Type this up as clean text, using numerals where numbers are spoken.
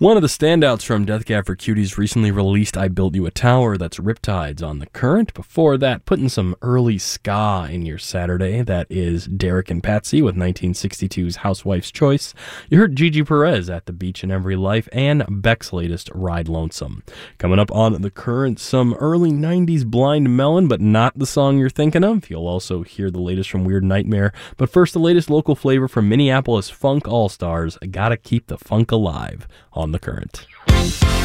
One of the standouts from Death Cab for Cuties recently released I Built You a Tower, that's Riptides on The Current. Before that, putting some early ska in your Saturday, that is Derek and Patsy with 1962's Housewife's Choice. You heard Gigi Perez at The Beach in Every Life, and Beck's latest Ride Lonesome. Coming up on The Current, some early 90s Blind Melon, but not the song you're thinking of. You'll also hear the latest from Weird Nightmare, but first the latest local flavor from Minneapolis Funk All-Stars, Gotta Keep the Funk Alive on The Current.